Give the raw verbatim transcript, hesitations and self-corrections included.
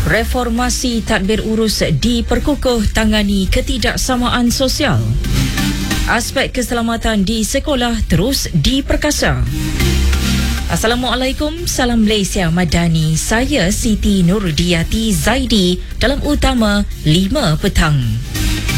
Reformasi tadbir urus diperkukuh tangani ketidaksamaan sosial. Aspek keselamatan di sekolah terus diperkasa. Assalamualaikum, salam Malaysia Madani. Saya Siti Nurdiati Zaidi dalam utama lima petang.